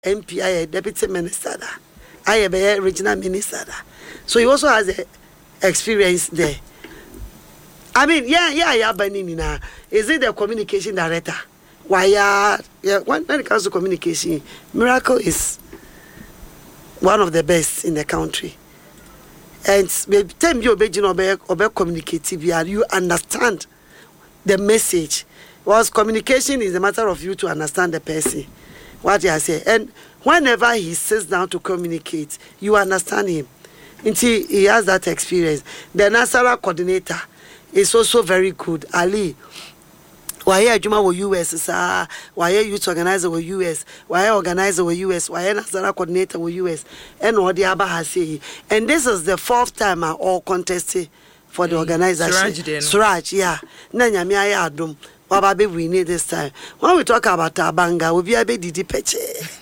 MP, I deputy minister. I am a regional minister. So he also has a experience there. I mean, yeah, Benina. Is it the communication director? Why, when it comes to communication, Miracle is one of the best in the country. And time you obey communicative, you understand the message. Whilst communication is a matter of you to understand the person, what you say. And whenever he sits down to communicate, you understand him. Until he has that experience. The Nasara coordinator is also very good. Ali. Why Juma with US, sir? Why youth organizer with US? Why organizer with US? Why Nasara coordinator with US? And what the Abba has said. And this is the 4th time I all contested for the organization. Suraj, yeah. Nanya mi ayadum. Wababe we need this time. When we talk about Abanga, we be a bit didi peche.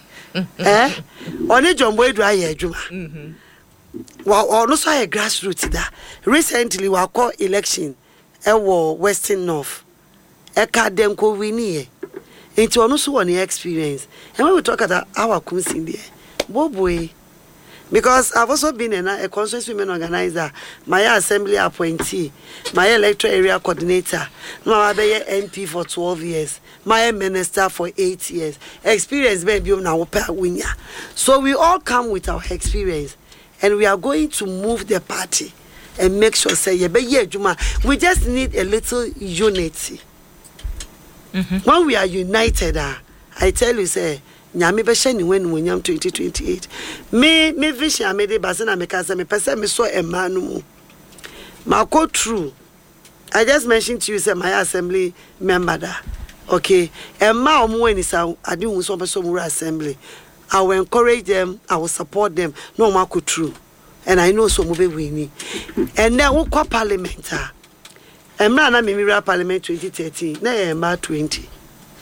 Only John Boy dry Juma. Well, also a grassroots that recently we call election. Western North. Dem ko wini into ono so one experience. And when we talk about our council there, boy, because I've also been a constituency women organizer, my assembly appointee, my electoral area coordinator, my MP for 12 years, my minister for 8 years. Experience baby now winya. So we all come with our experience, and we are going to move the party and make sure say we just need a little unity. When we are united, I tell you, say, Nyami be sheni when we am 2028. Me vision I made it, but I make us me person me so a man. Ma go through. I just mentioned to you, say my assembly member da. Okay, and ma omo when is I do so assembly. I will encourage them. I will support them. No ma go through, and I know so move winning. And then we call parliament. Emra na Mimira Parliament 2013, na Emma 20.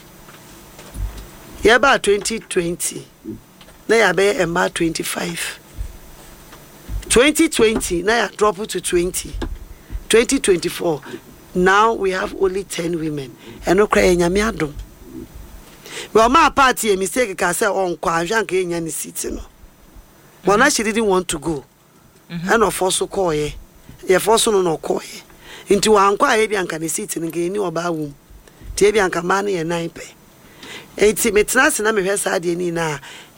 Yaba 2020, na Yabe Emma 25. 2020, na ya drop to 20. 2024, now we have only 10 women. And no cry nyame adom. Well, my party a mistake ka say on kwa anka enya ni seat no. Well, she didn't want to go. And of also call ye. Ye force no call ye. Into wankwa ebianka ne seat nke ni oba wum tie ebianka ma na ye 9 pe enti metenase na mehwe sa de ni na